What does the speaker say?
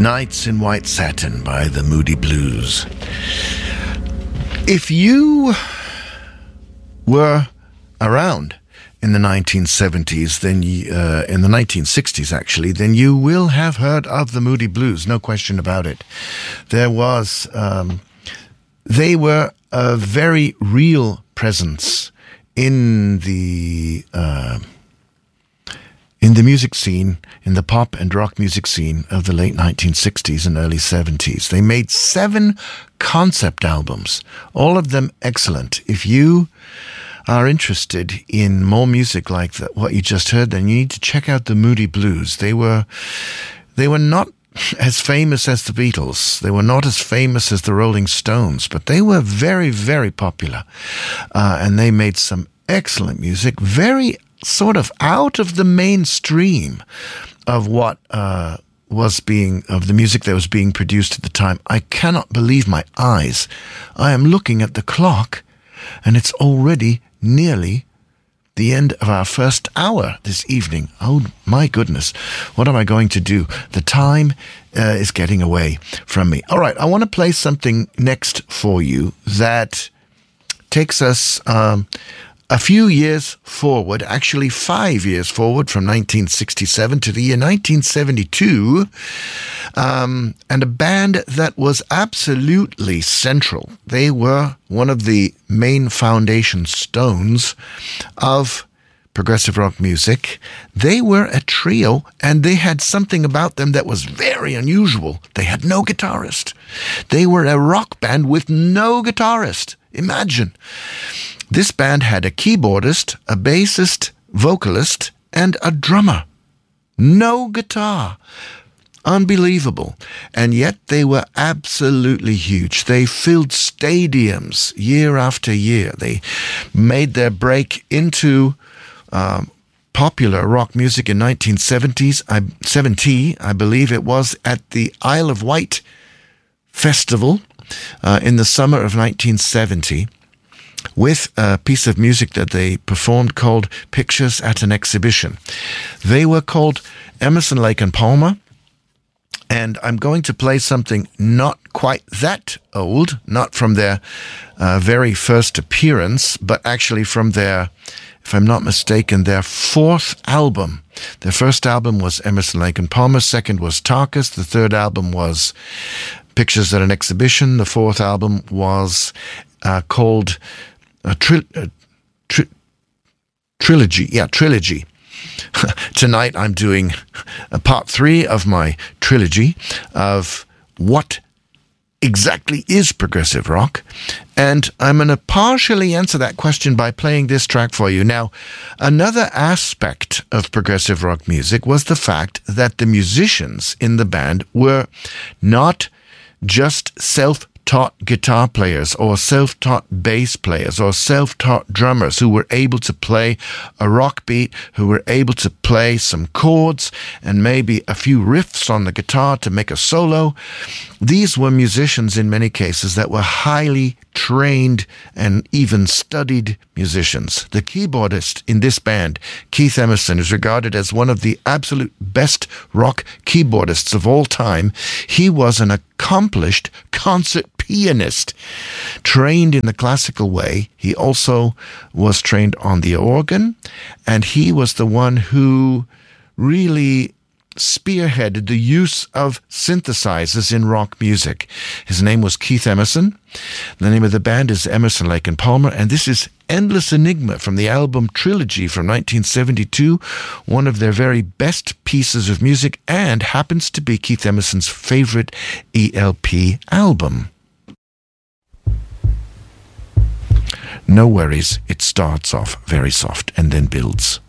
Nights in White Satin by the Moody Blues. If you were around in the 1970s, then in the 1960s actually, then you will have heard of the Moody Blues, no question about it. They were a very real presence in the music scene, in the pop and rock music scene of the late 1960s and early 70s. They made 7 concept albums, all of them excellent. If you are interested in more music like what you just heard, then you need to check out the Moody Blues. They were not as famous as the Beatles. They were not as famous as the Rolling Stones, but they were very, very popular. And they made some excellent music, very sort of out of the mainstream of what of the music that was being produced at the time. I cannot believe my eyes. I am looking at the clock, and it's already nearly the end of our first hour this evening. Oh my goodness, what am I going to do? The time is getting away from me. All right, I want to play something next for you that takes us a few years forward, actually 5 years forward, from 1967 to the year 1972, and a band that was absolutely central. They were one of the main foundation stones of progressive rock music. They were a trio, and they had something about them that was very unusual. They had no guitarist. They were a rock band with no guitarist. Imagine. This band had a keyboardist, a bassist, vocalist, and a drummer. No guitar. Unbelievable. And yet they were absolutely huge. They filled stadiums year after year. They made their break into popular rock music in 1970. I believe it was, at the Isle of Wight Festival in the summer of 1970. With a piece of music that they performed called Pictures at an Exhibition. They were called Emerson, Lake and Palmer, and I'm going to play something not quite that old, not from their very first appearance, but actually from their, if I'm not mistaken, their 4th album. Their first album was Emerson, Lake and Palmer, second was Tarkus, the third album was Pictures at an Exhibition, the 4th album was called Trilogy. Yeah, Trilogy. Tonight I'm doing a part 3 of my trilogy of what exactly is progressive rock, and I'm going to partially answer that question by playing this track for you. Now, another aspect of progressive rock music was the fact that the musicians in the band were not just self-taught guitar players or self-taught bass players or self-taught drummers who were able to play a rock beat, who were able to play some chords and maybe a few riffs on the guitar to make a solo. These were musicians in many cases that were highly trained and even studied musicians. The keyboardist in this band, Keith Emerson, is regarded as one of the absolute best rock keyboardists of all time. He was an accomplished concert pianist, trained in the classical way. He also was trained on the organ, and he was the one who really spearheaded the use of synthesizers in rock music. His name was Keith Emerson. The name of the band is Emerson, Lake and Palmer, and this is Endless Enigma from the album Trilogy from 1972, one of their very best pieces of music, and happens to be Keith Emerson's favorite ELP album. No worries, it starts off very soft and then builds.